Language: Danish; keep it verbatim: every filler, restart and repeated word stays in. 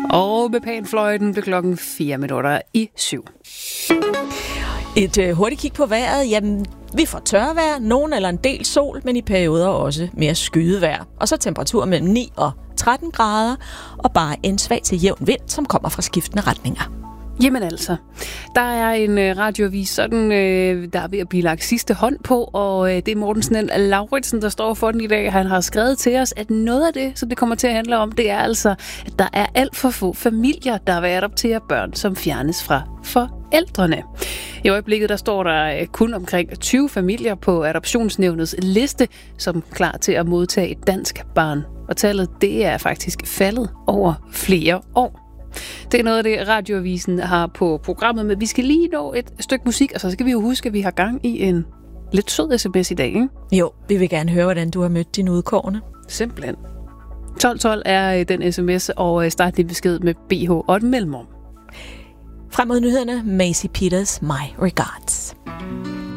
Og med Panfløjten blev klokken fire minutter i syv. Et øh, hurtigt kig på vejret. Jamen, vi får tørvejr, nogen eller en del sol, men i perioder også mere skydevejr. Og så temperatur mellem ni og tretten grader, og bare en svag til jævn vind, som kommer fra skiftende retninger. Jamen altså, der er en øh, radioavis, sådan, øh, der er ved at blive lagt sidste hånd på, og øh, det er Morten Snell Lauritsen, der står for den i dag. Han har skrevet til os, at noget af det, som det kommer til at handle om, det er altså, at der er alt for få familier, der vil adoptere børn, som fjernes fra forældrene. I øjeblikket der står der kun omkring tyve familier på Adoptionsnævnets liste, som er klar til at modtage et dansk barn. Og tallet det er faktisk faldet over flere år. Det er noget af det, radioavisen har på programmet, men vi skal lige nå et stykke musik, og så skal vi jo huske, at vi har gang i en lidt sød sms i dag, ikke? Jo, vi vil gerne høre, hvordan du har mødt dine udkårne. Simpelthen. tolv tolv er den sms, og start din besked med B H og et mellemrum. Frem mod nyhederne, Macy Peters, My Regards.